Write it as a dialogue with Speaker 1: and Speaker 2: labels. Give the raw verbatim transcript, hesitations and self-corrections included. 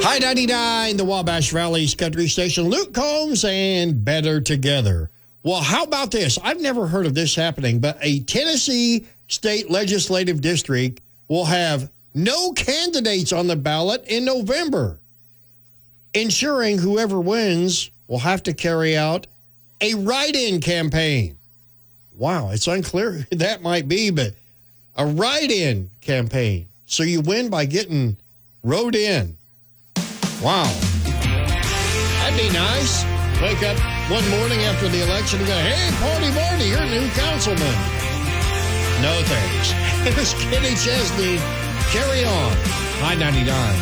Speaker 1: High ninety-nine, the Wabash Valley's country station, Luke Combs and Better Together. Well, how about this? I've never heard of this happening, but a Tennessee state legislative district will have no candidates on the ballot in November, ensuring whoever wins will have to carry out a write-in campaign. Wow, it's unclear who that might be, but a write-in campaign. So you win by getting wrote in. Wow. That'd be nice. Wake up one morning after the election and go, hey, Party Marty, you're a new councilman. No thanks. It was Kenny Chesney. Carry on. High ninety-nine.